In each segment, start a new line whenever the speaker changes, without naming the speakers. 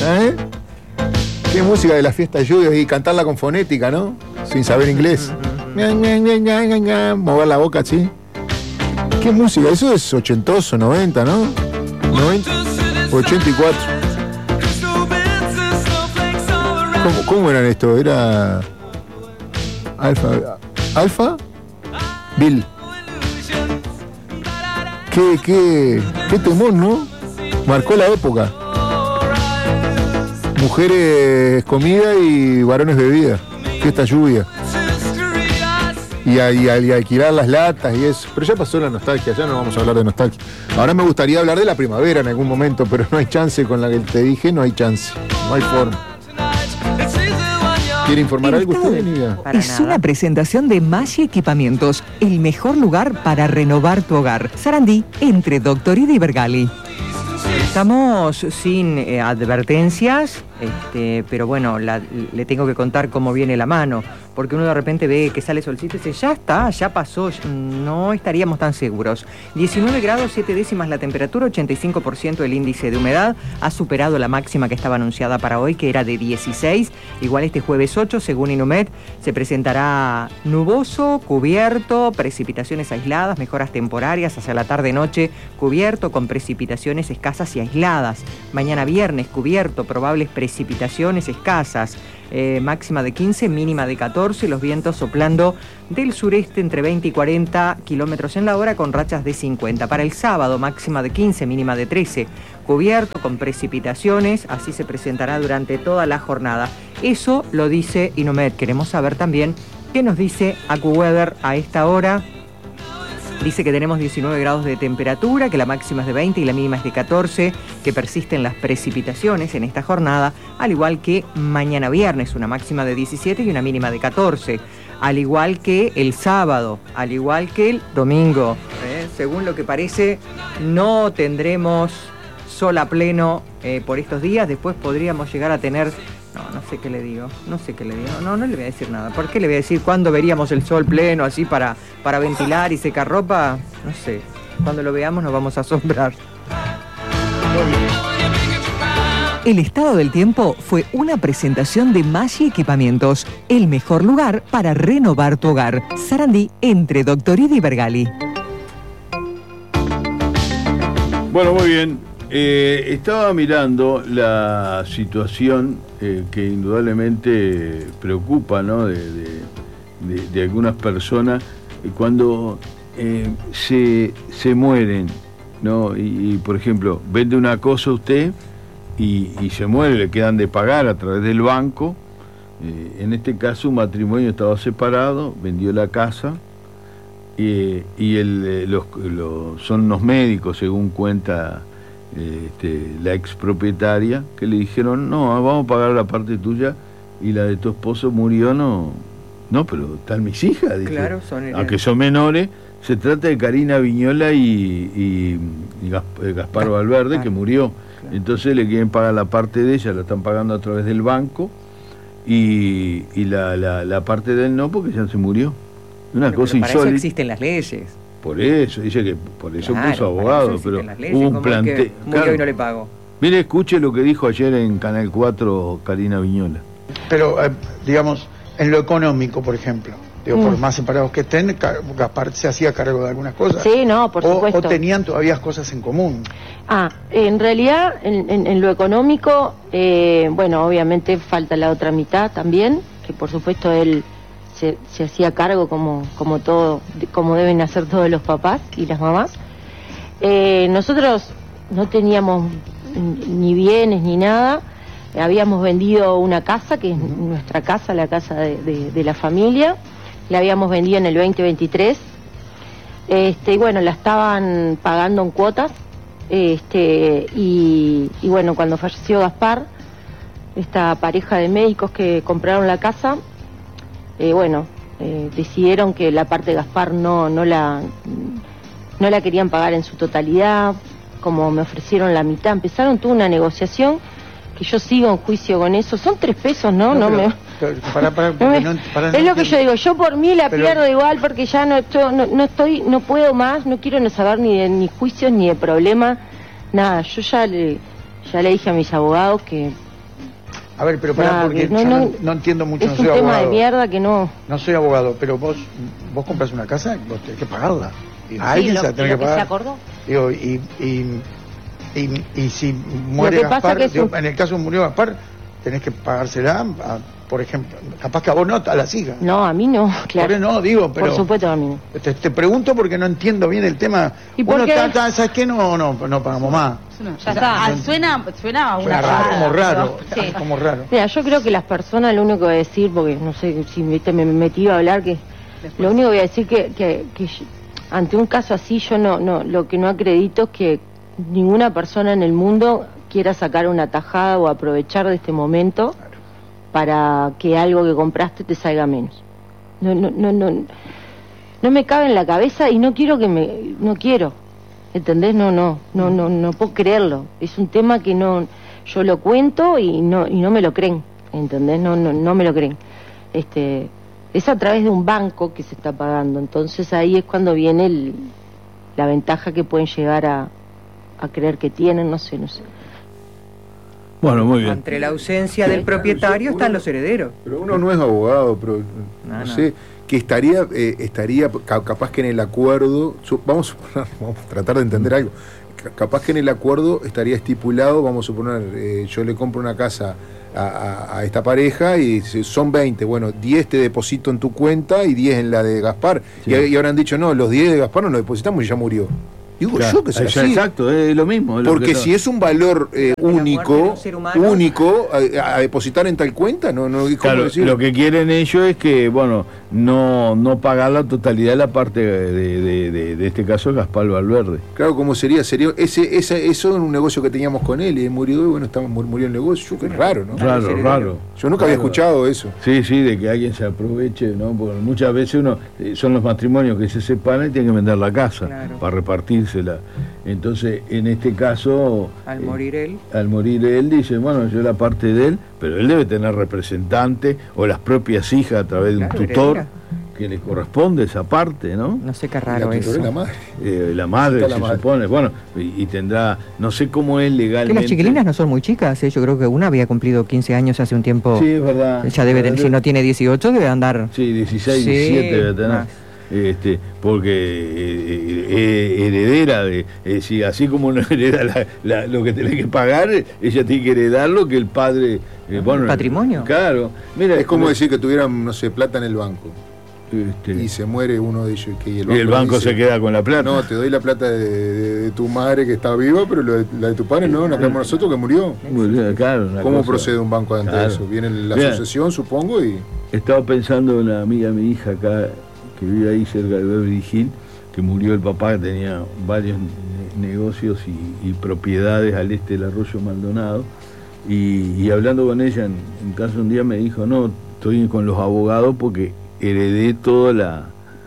¿Eh? Qué música de la fiesta de lluvias y cantarla con fonética, ¿no? Sin saber inglés. Mover la boca así. Qué música, eso es ochentoso, 90, ¿no? 90, 84. ¿Cómo eran esto? Era Alfa Bill. Qué temor, ¿no? Marcó la época. Mujeres comida y varones bebida. Fiesta lluvia. Y alquilar las latas y eso. Pero ya pasó la nostalgia, ya no vamos a hablar de nostalgia. Ahora me gustaría hablar de la primavera en algún momento, pero no hay chance con la que te dije, no hay chance. No hay forma. ¿Quiere informar algo usted, Nidia?
Es una presentación de Maggi Equipamientos, el mejor lugar para renovar tu hogar. Sarandí, entre Doctorida y Bergali. Estamos sin advertencias, pero bueno, le tengo que contar cómo viene la mano, porque uno de repente ve que sale solcito y dice, ya está, ya pasó, no estaríamos tan seguros. 19 grados 7 décimas la temperatura, 85% el índice de humedad, ha superado la máxima que estaba anunciada para hoy, que era de 16, igual este jueves 8, según Inumet, se presentará nuboso, cubierto, precipitaciones aisladas, mejoras temporarias hacia la tarde-noche, cubierto con precipitaciones escasas y aisladas. Mañana viernes, cubierto, probables precipitaciones escasas, máxima de 15, mínima de 14, los vientos soplando del sureste entre 20 y 40 kilómetros en la hora con rachas de 50. Para el sábado, máxima de 15, mínima de 13, cubierto con precipitaciones, así se presentará durante toda la jornada. Eso lo dice Inumet. Queremos saber también qué nos dice AccuWeather a esta hora. Dice que tenemos 19 grados de temperatura, que la máxima es de 20 y la mínima es de 14, que persisten las precipitaciones en esta jornada, al igual que mañana viernes, una máxima de 17 y una mínima de 14, al igual que el sábado, al igual que el domingo. Según lo que parece, no tendremos sol a pleno por estos días, después podríamos llegar a tener... No sé qué le digo, no le voy a decir nada. ¿Por qué le voy a decir cuándo veríamos el sol pleno así para ventilar y secar ropa? No sé, cuando lo veamos nos vamos a asombrar. El estado del tiempo fue una presentación de Maggi Equipamientos, el mejor lugar para renovar tu hogar. Sarandí, entre Doctorida y Bergali.
Bueno, muy bien. Estaba mirando la situación que indudablemente preocupa, ¿no? de algunas personas cuando se mueren, ¿no? Y por ejemplo, vende una cosa usted y se muere, le quedan de pagar a través del banco. En este caso un matrimonio estaba separado, vendió la casa y son unos médicos, según cuenta la expropietaria, que le dijeron, no, vamos a pagar la parte tuya y la de tu esposo murió, no, pero están mis hijas, dice,
claro,
aunque son menores. Se trata de Karina Viñola y Gaspar Valverde, que murió. Claro. Entonces le quieren pagar la parte de ella, la están pagando a través del banco, y la parte de él no, porque ya se murió. Una cosa insólita.
Para eso existen las leyes.
Por eso, dice que por eso puso abogado, pero hubo un planteo.
Murió y no le pago.
Mire, escuche lo que dijo ayer en Canal 4 Karina Viñola.
Pero, digamos, en lo económico, por ejemplo, por más separados que estén, Gaspar se hacía cargo de algunas cosas.
Sí, no, por supuesto.
O tenían todavía cosas en común.
En realidad, en lo económico, bueno, obviamente falta la otra mitad también, que por supuesto él se hacía cargo como deben hacer todos los papás y las mamás. Nosotros no teníamos ni bienes ni nada. Habíamos vendido una casa, que es nuestra casa, la casa de la familia. La habíamos vendido en el 2023. Y bueno, la estaban pagando en cuotas. Y bueno, cuando falleció Gaspar, esta pareja de médicos que compraron la casa, decidieron que la parte de Gaspar no la querían pagar en su totalidad, como me ofrecieron la mitad. Empezaron toda una negociación que yo sigo en juicio con eso. Son 3 pesos, ¿no? Es lo que yo digo. Yo por mí la pierdo igual, porque ya no puedo más, no quiero saber ni juicios ni de problemas, nada. Yo ya le dije a mis abogados que
A ver, pero pará, porque
no,
yo
no,
no entiendo mucho,
es
no
un
soy
tema
abogado.
de mierda que no.
No soy abogado, pero vos compras una casa, vos tenés que pagarla. A alguien se la tenés que
se
pagar.
acordó.
Digo, y si muere
Lo que pasa
Gaspar,
que es
digo,
un-
en el caso de murió Gaspar, tenés que pagársela, por ejemplo, capaz que a vos no, a las hijas.
No, a mí no, claro.
Por eso no, digo, pero
Por supuesto a mí no.
te pregunto porque no entiendo bien el tema.
¿Y por
Uno
qué?
¿sabes qué? No pagamos más.
Ya está. Suena a una
Suena
pavada,
como raro,
¿no? Sí.
como raro.
Mira, yo creo que las personas, lo único que voy a decir, porque no sé si me metí a hablar, que
Después.
lo único que voy a decir que ante un caso así yo lo que no acredito es que ninguna persona en el mundo quiera sacar una tajada o aprovechar de este momento para que algo que compraste te salga menos. No me cabe en la cabeza y no quiero no quiero. ¿Entendés? No puedo creerlo. Es un tema que yo lo cuento y no me lo creen. ¿Entendés? No me lo creen. Es a través de un banco que se está pagando. Entonces ahí es cuando viene la ventaja que pueden llegar a creer que tienen, no sé.
Bueno, muy bien.
Entre la ausencia del propietario están los herederos.
Pero uno no es abogado, pero no sé, que estaría capaz que en el acuerdo, vamos a tratar de entender algo, capaz que en el acuerdo estaría estipulado, vamos a suponer, yo le compro una casa a esta pareja y son 20, bueno, 10 te deposito en tu cuenta y 10 en la de Gaspar,
Sí.
y habrán dicho, no, los 10 de Gaspar no los depositamos y ya murió. Digo
Claro,
yo que sea así.
exacto, es lo mismo. es lo
Porque
que
si es un valor único a depositar en tal cuenta, no ¿cómo
Claro,
decirlo?
lo que quieren ellos es que, bueno, no pagar la totalidad de la parte de este caso Gaspar Valverde.
Claro, ¿cómo sería? Eso en un negocio que teníamos con él y él murió y bueno, murió el negocio. Que es raro, ¿no?
Raro.
Yo nunca había escuchado eso.
Sí, de que alguien se aproveche, ¿no? Porque muchas veces son los matrimonios que se separan y tienen que vender la casa para repartírsela. Entonces, en este caso...
Al morir él.
Al morir él, dice, bueno, yo la parte de él, pero él debe tener representante o las propias hijas a través de un tutor
heredera.
que le corresponde esa parte, ¿no?
No sé qué
La
raro
tutora
eso.
es la madre.
La madre,
Está
se
la madre.
supone, bueno, y tendrá, no sé cómo es
Que
legalmente.
las chiquilinas no son muy chicas, yo creo que una había cumplido 15 años hace un tiempo.
Sí, es verdad.
Ya debe tener, si no tiene 18 debe andar.
Sí, 16,
Sí,
17 debe tener.
más.
Porque heredera de, si así como uno hereda lo que tiene que pagar, ella tiene que heredar lo que el padre, bueno,
patrimonio.
Claro, mira,
Es como decir que tuvieran, no sé, plata en el banco y
y
se muere uno de ellos y
el banco
dice,
se queda con la plata.
No, te doy la plata de tu madre que está viva, pero la de tu padre no, la tenemos nosotros que murió.
Claro, una
¿Cómo
cosa-
procede un banco ante
Claro.
eso? Viene la
Mira,
sucesión, supongo, y...
Estaba pensando en una amiga de mi hija acá, que vive ahí cerca de Beverly Hills, que murió el papá, que tenía varios negocios y propiedades al este del Arroyo Maldonado, y hablando con ella, en caso un día me dijo, no, estoy con los abogados porque heredé toda la...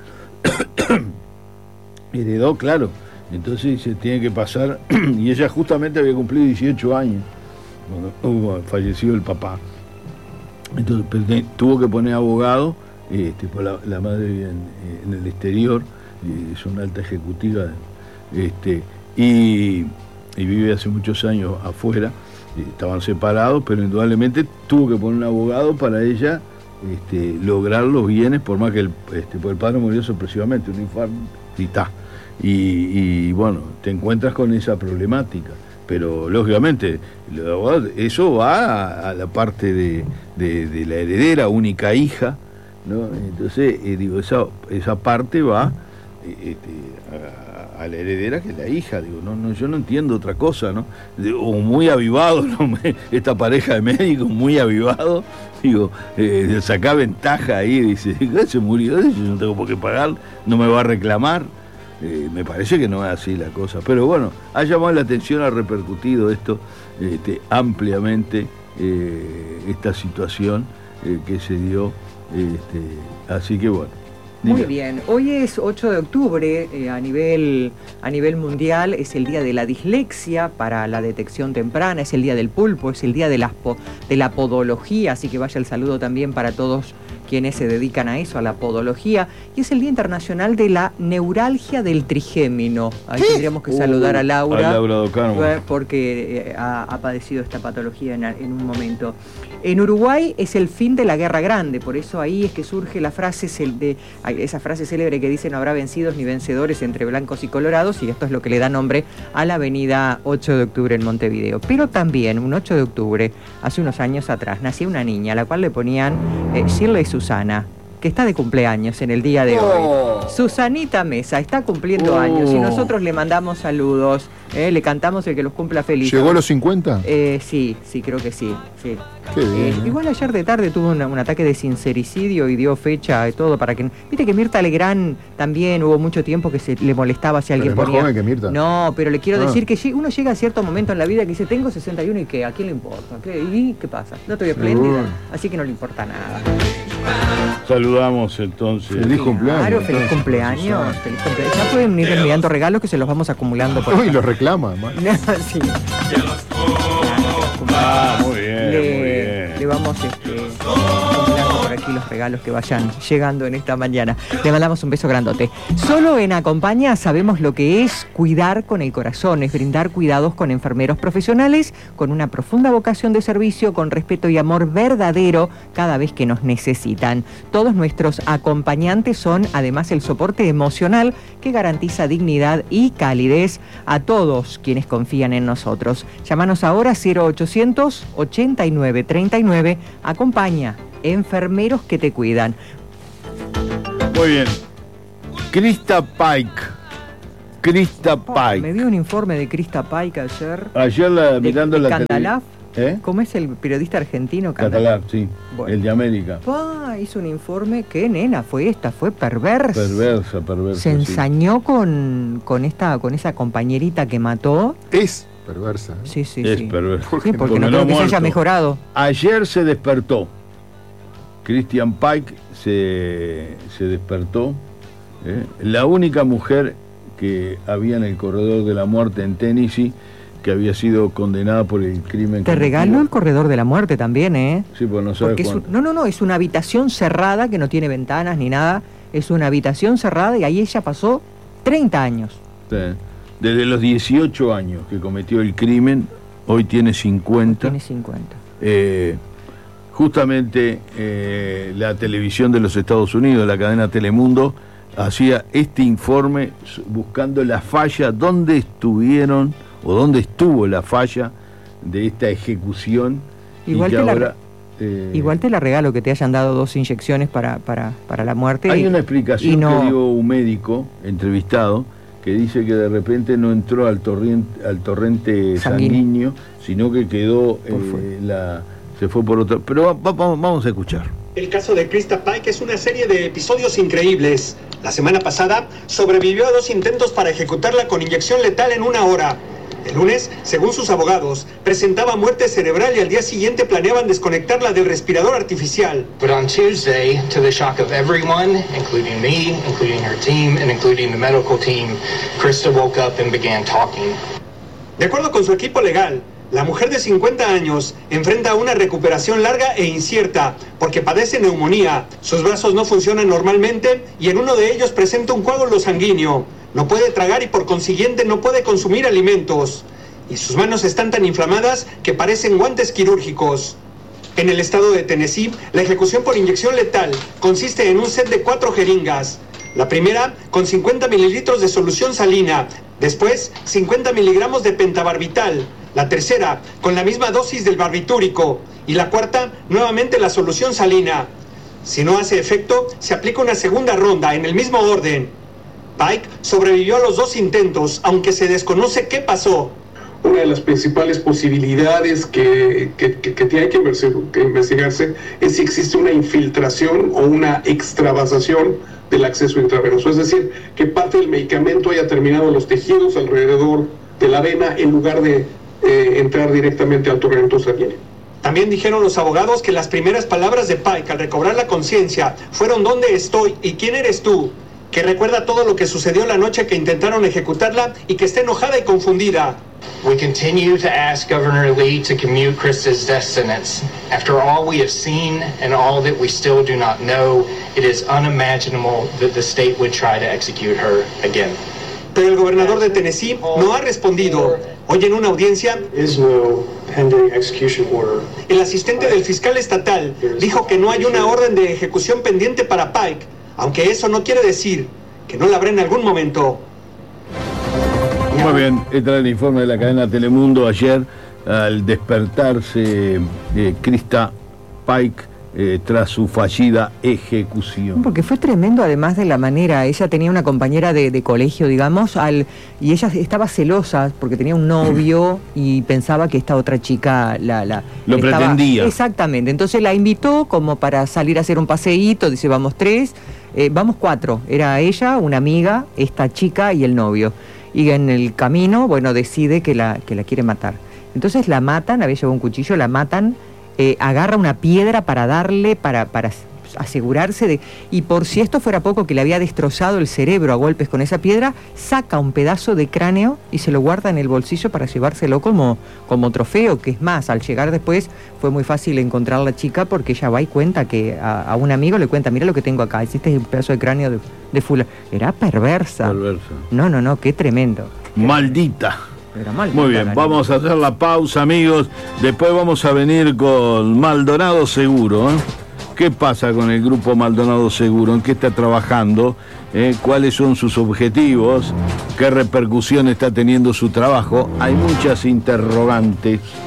Heredó, claro, entonces se tiene que pasar, y ella justamente había cumplido 18 años, cuando falleció el papá. Entonces tuvo que poner abogado, pues la madre vive en el exterior, es una alta ejecutiva, y vive hace muchos años afuera, estaban separados, pero indudablemente tuvo que poner un abogado para ella lograr los bienes, por más que porque el padre murió sorpresivamente, un infarto, y está. Y bueno, te encuentras con esa problemática. Pero lógicamente eso va a la parte de la heredera, única hija, ¿no? Entonces digo, esa parte va a la heredera, que es la hija. Digo, yo no entiendo otra cosa, ¿no? O muy avivado, ¿no? Esta pareja de médicos muy avivado, digo, saca ventaja ahí, dice, se murió, yo no tengo por qué pagar, no me va a reclamar. Me parece que no es así la cosa, pero bueno, ha llamado la atención, ha repercutido esto ampliamente, esta situación que se dio, así que bueno.
Muy
diga.
bien, hoy es 8 de octubre, a nivel mundial es el día de la dislexia para la detección temprana, es el día del pulpo, es el día de la podología, así que vaya el saludo también para todos quienes se dedican a eso, a la podología, y es el Día Internacional de la Neuralgia del Trigémino. Ahí tendríamos que saludar a Laura
Docano,
porque ha padecido esta patología en un momento. En Uruguay es el fin de la Guerra Grande, por eso ahí es que surge la frase esa frase célebre que dice: no habrá vencidos ni vencedores entre blancos y colorados, y esto es lo que le da nombre a la avenida 8 de octubre en Montevideo. Pero también un 8 de octubre, hace unos años atrás, nació una niña a la cual le ponían Shirley Susana, que está de cumpleaños en el día de hoy. Susanita Mesa está cumpliendo años y nosotros le mandamos saludos, le cantamos el que los cumpla feliz.
¿Llegó a los 50?
Sí, creo que sí.
Qué bien,
Igual ayer de tarde tuvo un ataque de sincericidio y dio fecha y todo para que... Viste que Mirta Legrand también hubo mucho tiempo que se le molestaba si alguien
pero es
ponía...
más joven que Mirta.
No, pero le quiero decir que uno llega a cierto momento en la vida que dice: tengo 61 y ¿qué? ¿A quién le importa? ¿Y qué pasa? No estoy espléndida, así que no le importa nada.
Saludamos entonces.
Feliz cumpleaños.
Claro, feliz cumpleaños. Ya pueden ir enviando regalos que se los vamos acumulando por
Uy, los reclama, man.
Sí.
Muy bien.
Le vamos acumulando por aquí los regalos que vayan llegando en esta mañana. Le mandamos un beso grandote. Solo en Acompaña sabemos lo que es cuidar con el corazón, es brindar cuidados con enfermeros profesionales, con una profunda vocación de servicio, con respeto y amor verdadero cada vez que nos necesitan. Todos nuestros acompañantes son además el soporte emocional que garantiza dignidad y calidez a todos quienes confían en nosotros. Llámanos ahora 0800 89 39. Acompaña, enfermeros que te cuidan.
Muy bien. Krista Pike.
Me dio un informe de Krista Pike ayer.
Ayer mirando la
Candalaf.
¿Eh?
¿Cómo es el periodista argentino?
Catalán, sí.
Bueno.
El de América.
Hizo un informe. ¿Qué nena fue esta? Fue perversa.
Perversa.
Se ensañó con esa compañerita que mató.
Es perversa.
Sí.
Es perversa.
Sí, porque no creo que se haya mejorado.
Ayer se despertó. Christian Pike se despertó. La única mujer que había en el corredor de la muerte en Tennessee, que había sido condenada por el crimen.
Te regaló el corredor de la muerte también, ¿eh?
Sí, pues no sabes cuánto.
No, es una habitación cerrada que no tiene ventanas ni nada. Es una habitación cerrada y ahí ella pasó 30 años.
Sí. Desde los 18 años que cometió el crimen, hoy tiene 50.
Tiene 50.
Justamente la televisión de los Estados Unidos, la cadena Telemundo, hacía este informe buscando la falla, dónde estuvo la falla de esta ejecución.
Igual te la regalo que te hayan dado 2 inyecciones para la muerte.
Hay una explicación que dio un médico entrevistado que dice que de repente no entró al torrente sanguíneo, sino que quedó se fue por otro. Pero vamos a escuchar.
El caso de Krista Pike es una serie de episodios increíbles. La semana pasada sobrevivió a 2 intentos para ejecutarla con inyección letal en 1 hora. El lunes, según sus abogados, presentaba muerte cerebral y al día siguiente planeaban desconectarla del respirador artificial.
But on Tuesday, to the shock of everyone, including me, including her team, and including the medical team, Krista woke up and began talking.
De acuerdo con su equipo legal, la mujer de 50 años enfrenta una recuperación larga e incierta porque padece neumonía. Sus brazos no funcionan normalmente y en uno de ellos presenta un coágulo sanguíneo. No puede tragar y por consiguiente no puede consumir alimentos. Y sus manos están tan inflamadas que parecen guantes quirúrgicos. En el estado de Tennessee, la ejecución por inyección letal consiste en un set de 4 jeringas. La primera con 50 mililitros de solución salina, después 50 miligramos de pentabarbital, la tercera con la misma dosis del barbitúrico y la cuarta nuevamente la solución salina. Si no hace efecto, se aplica una segunda ronda en el mismo orden. Pike sobrevivió a los 2 intentos, aunque se desconoce qué pasó.
Una de las principales posibilidades que tiene que investigarse es si existe una infiltración o una extravasación del acceso intravenoso, es decir, que parte del medicamento haya terminado en los tejidos alrededor de la vena en lugar de entrar directamente al torrente sanguíneo.
También dijeron los abogados que las primeras palabras de Pike al recobrar la conciencia fueron ¿dónde estoy y quién eres tú?, que recuerda todo lo que sucedió la noche que intentaron ejecutarla y que está enojada y confundida.
We continue to ask Governor Lee to commute Krista's death sentence. After all we have seen and all that we still do not know, it is unimaginable that the state would try to execute her again.
Pero el gobernador de Tennessee no ha respondido. Hoy en una audiencia, el asistente del fiscal estatal dijo que no hay una orden de ejecución pendiente para Pike, aunque eso no quiere decir que no la habrá en algún momento.
Muy bien, este era el informe de la cadena Telemundo ayer al despertarse Krista Pike tras su fallida ejecución.
Porque fue tremendo, además de la manera, ella tenía una compañera de colegio, digamos, y ella estaba celosa porque tenía un novio y pensaba que esta otra chica
lo pretendía.
Exactamente, entonces la invitó como para salir a hacer un paseíto, dice vamos 3, vamos 4, era ella, una amiga, esta chica y el novio. Y en el camino, bueno, decide que la quiere matar. Entonces la matan, había llevado un cuchillo, la matan, agarra una piedra para darle, para asegurarse de... Y por si esto fuera poco, que le había destrozado el cerebro a golpes con esa piedra, saca un pedazo de cráneo y se lo guarda en el bolsillo para llevárselo como trofeo, que es más, al llegar después fue muy fácil encontrar a la chica porque ella va y cuenta que a un amigo le cuenta, mira lo que tengo acá, este es un pedazo de cráneo de fulano. Era perversa. No, qué tremendo.
Maldita.
Muy
bien, vamos a hacer la pausa, amigos. Después vamos a venir con Maldonado Seguro. ¿Qué pasa con el grupo Maldonado Seguro? ¿En qué está trabajando? ¿Cuáles son sus objetivos? ¿Qué repercusión está teniendo su trabajo? Hay muchas interrogantes